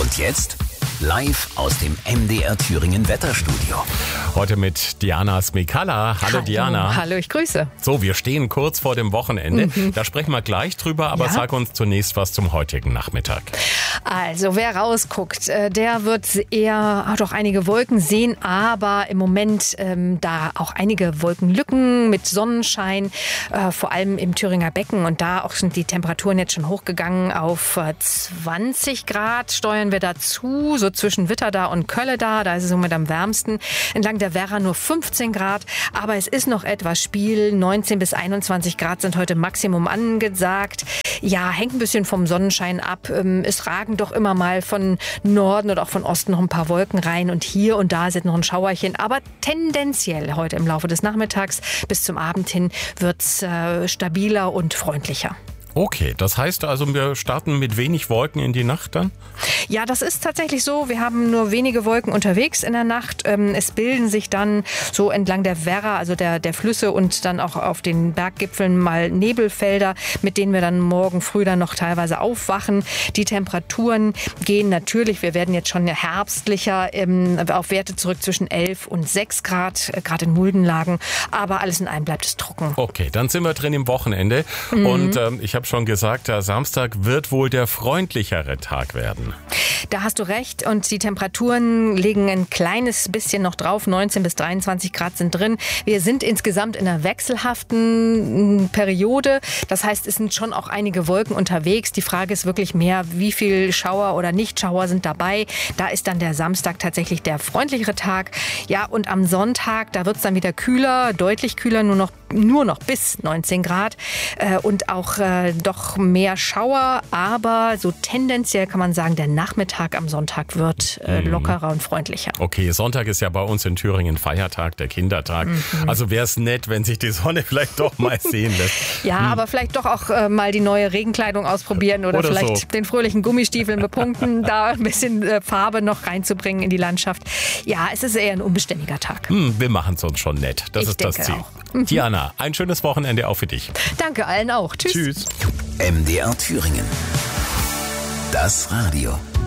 Und jetzt live aus dem MDR Thüringen Wetterstudio. Heute mit Diana Smikalla. Hallo Diana. Hallo, ich grüße. So, wir stehen kurz vor dem Wochenende. Da sprechen wir gleich drüber, aber sag uns zunächst was zum heutigen Nachmittag. Also, wer rausguckt, der wird eher doch einige Wolken sehen, aber im Moment da auch einige Wolkenlücken mit Sonnenschein, vor allem im Thüringer Becken. Und da auch sind die Temperaturen jetzt schon hochgegangen auf 20 Grad, steuern wir dazu, so zwischen Witterda und Kölleda, da ist es somit am wärmsten. Entlang der Werra nur 15 Grad, aber es ist noch etwas Spiel. 19 bis 21 Grad sind heute Maximum angesagt. Ja, hängt ein bisschen vom Sonnenschein ab. Es ragen doch immer mal von Norden oder auch von Osten noch ein paar Wolken rein und hier und da sind noch ein Schauerchen. Aber tendenziell heute im Laufe des Nachmittags bis zum Abend hin wird's stabiler und freundlicher. Okay, das heißt also, wir starten mit wenig Wolken in die Nacht dann? Ja, das ist tatsächlich so. Wir haben nur wenige Wolken unterwegs in der Nacht. Es bilden sich dann so entlang der Werra, also der Flüsse und dann auch auf den Berggipfeln mal Nebelfelder, mit denen wir dann morgen früh dann noch teilweise aufwachen. Die Temperaturen gehen natürlich, wir werden jetzt schon herbstlicher, auf Werte zurück zwischen 11 und 6 Grad, gerade in Muldenlagen. Aber alles in allem bleibt es trocken. Okay, dann sind wir drin im Wochenende. Und ich habe schon gesagt, der Samstag wird wohl der freundlichere Tag werden. Da hast du recht und die Temperaturen legen ein kleines bisschen noch drauf. 19 bis 23 Grad sind drin. Wir sind insgesamt in einer wechselhaften Periode. Das heißt, es sind schon auch einige Wolken unterwegs. Die Frage ist wirklich mehr, wie viel Schauer oder Nichtschauer sind dabei. Da ist dann der Samstag tatsächlich der freundlichere Tag. Ja, und am Sonntag, da wird es dann wieder kühler, deutlich kühler, nur noch bis 19 Grad und auch doch mehr Schauer. Aber so tendenziell kann man sagen, der Nachmittag am Sonntag wird lockerer und freundlicher. Okay, Sonntag ist ja bei uns in Thüringen Feiertag, der Kindertag. Also wäre es nett, wenn sich die Sonne vielleicht doch mal sehen lässt. Ja, aber vielleicht doch auch mal die neue Regenkleidung ausprobieren oder vielleicht so den fröhlichen Gummistiefeln bepunkten, da ein bisschen Farbe noch reinzubringen in die Landschaft. Ja, es ist eher ein unbeständiger Tag. Wir machen es uns schon nett. Das ist das Ziel. Diana, ein schönes Wochenende auch für dich. Danke allen auch. Tschüss. Tschüss. MDR Thüringen. Das Radio.